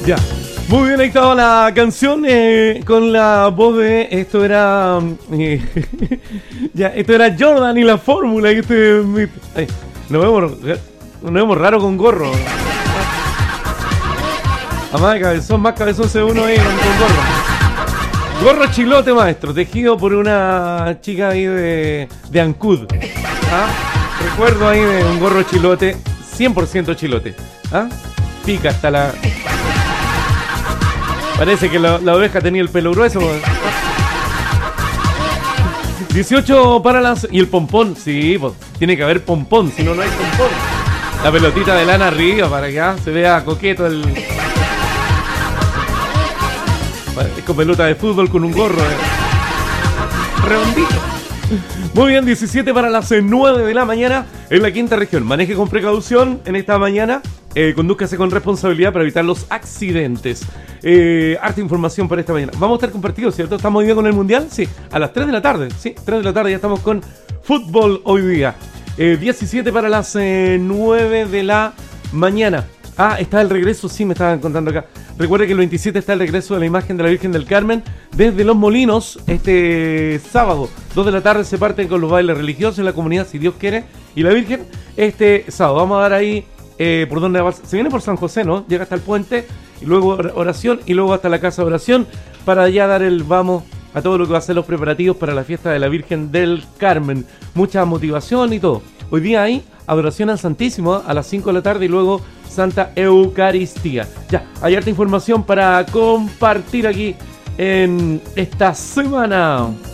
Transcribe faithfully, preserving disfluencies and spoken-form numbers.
Ya. Muy bien, ahí estaba la canción eh, con la voz de. Esto era. Eh, ya, esto era Jordan y la fórmula. Este, ay, nos vemos, nos vemos raro con gorro. Además de cabezón, más cabezón se ve uno ahí con, con gorro. Gorro chilote, maestro, tejido por una chica ahí de, de Ancud. ¿Ah? Recuerdo ahí de un gorro chilote, cien por ciento chilote. ¿Ah? Pica hasta la... Parece que la, la oveja tenía el pelo grueso. dieciocho para las... Y el pompón, sí, pues, tiene que haber pompón, si no, no hay pompón. La pelotita de lana arriba para que ah, se vea coqueto el... Es con pelota de fútbol con un gorro eh. redondito. Muy bien, diecisiete para las nueve de la mañana en la quinta región. Maneje con precaución en esta mañana. Eh, condúzcase con responsabilidad para evitar los accidentes. Eh, harta información para esta mañana. Vamos a estar compartidos, ¿cierto? ¿Estamos hoy día con el Mundial? Sí, a las tres de la tarde. Sí, tres de la tarde ya estamos con fútbol hoy día. Eh, diecisiete para las eh, nueve de la mañana. Ah, está el regreso, sí, me estaban contando acá. Recuerde que el veintisiete está el regreso de la imagen de la Virgen del Carmen desde Los Molinos este sábado. dos de la tarde se parten con los bailes religiosos en la comunidad, si Dios quiere. Y la Virgen este sábado. Vamos a dar ahí eh, por donde va. Se viene por San José, ¿no? Llega hasta el puente y luego oración y luego hasta la casa de oración para ya dar el vamos a todo lo que va a ser los preparativos para la fiesta de la Virgen del Carmen. Mucha motivación y todo. Hoy día hay adoración al Santísimo a las cinco de la tarde y luego Santa Eucaristía. Ya, hay harta información para compartir aquí en esta semana.